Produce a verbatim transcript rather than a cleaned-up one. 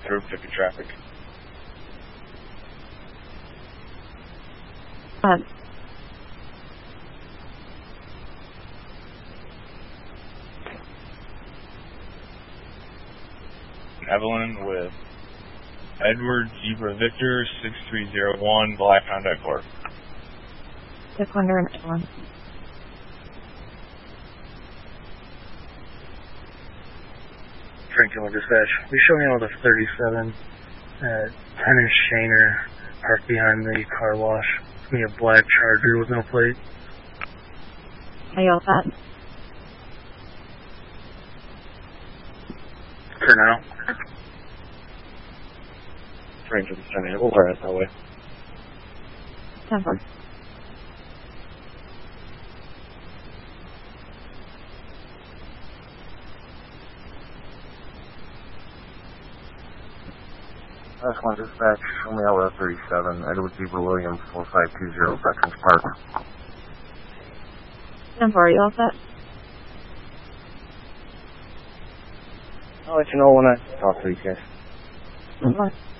through fifty traffic. Uh, Evelyn with Edward Zebra Victor six three zero one Black Honda Accord. six hundred one. Franklin Dispatch. We show me all the thirty-seven uh, ten inch Shaner parked behind the car wash. It's me a black Charger with no plate. Are you all set? For now. Franklin Dispatch. We'll run it that way. ten four. That's one dispatch, show me L F thirty-seven, Edward Zebra Williams, four five two zero, Veterans Park. ten four, are you all set? I'll let you know when I talk to you guys. Mm-hmm.